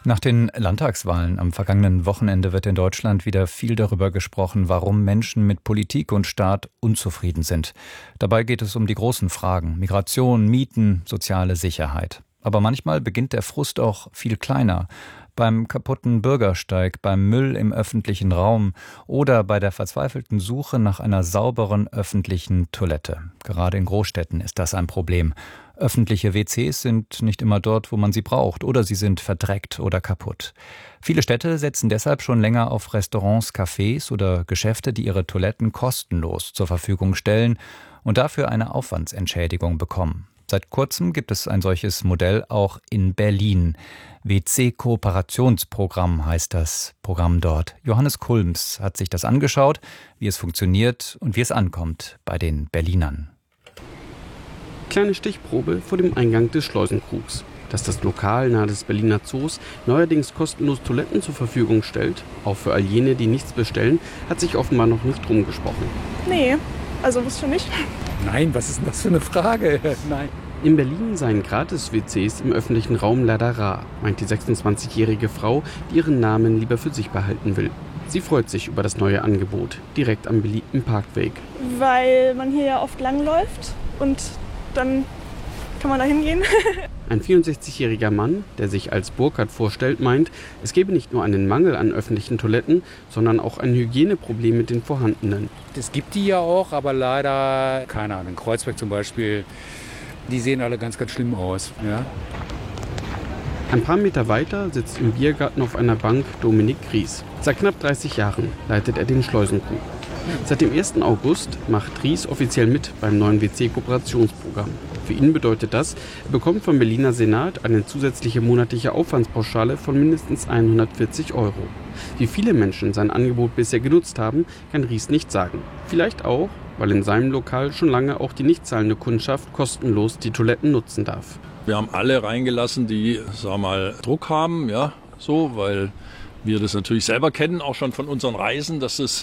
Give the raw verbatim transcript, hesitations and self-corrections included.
Nach den Landtagswahlen am vergangenen Wochenende wird in Deutschland wieder viel darüber gesprochen, warum Menschen mit Politik und Staat unzufrieden sind. Dabei geht es um die großen Fragen: Migration, Mieten, soziale Sicherheit. Aber manchmal beginnt der Frust auch viel kleiner. Beim kaputten Bürgersteig, beim Müll im öffentlichen Raum oder bei der verzweifelten Suche nach einer sauberen öffentlichen Toilette. Gerade in Großstädten ist das ein Problem. Öffentliche W Cs sind nicht immer dort, wo man sie braucht, oder sie sind verdreckt oder kaputt. Viele Städte setzen deshalb schon länger auf Restaurants, Cafés oder Geschäfte, die ihre Toiletten kostenlos zur Verfügung stellen und dafür eine Aufwandsentschädigung bekommen. Seit kurzem gibt es ein solches Modell auch in Berlin. W C-Kooperationsprogramm heißt das Programm dort. Johannes Kulms hat sich das angeschaut, wie es funktioniert und wie es ankommt bei den Berlinern. Kleine Stichprobe vor dem Eingang des Schleusenkrugs. Dass das Lokal nahe des Berliner Zoos neuerdings kostenlos Toiletten zur Verfügung stellt, auch für all jene, die nichts bestellen, hat sich offenbar noch nicht rumgesprochen. Nee, also wusste nicht. Nein, was ist denn das für eine Frage? Nein. In Berlin seien Gratis-W Cs im öffentlichen Raum leider rar, meint die sechsundzwanzigjährige Frau, die ihren Namen lieber für sich behalten will. Sie freut sich über das neue Angebot, direkt am beliebten Parkweg. Weil man hier ja oft langläuft und dann kann man da hingehen. Ein vierundsechzigjähriger Mann, der sich als Burkhard vorstellt, meint, es gebe nicht nur einen Mangel an öffentlichen Toiletten, sondern auch ein Hygieneproblem mit den vorhandenen. Es gibt die ja auch, aber leider, keine Ahnung, in Kreuzberg zum Beispiel, die sehen alle ganz, ganz schlimm aus. Ja? Ein paar Meter weiter sitzt im Biergarten auf einer Bank Dominik Ries. Seit knapp dreißig Jahren leitet er den Schleusenkrug. Seit dem ersten August macht Ries offiziell mit beim neuen W C-Kooperationsprogramm. Für ihn bedeutet das, er bekommt vom Berliner Senat eine zusätzliche monatliche Aufwandspauschale von mindestens hundertvierzig Euro. Wie viele Menschen sein Angebot bisher genutzt haben, kann Ries nicht sagen. Vielleicht auch, weil in seinem Lokal schon lange auch die nicht zahlende Kundschaft kostenlos die Toiletten nutzen darf. Wir haben alle reingelassen, die, sagen wir mal, Druck haben, ja, so, weil wir das natürlich selber kennen, auch schon von unseren Reisen, dass es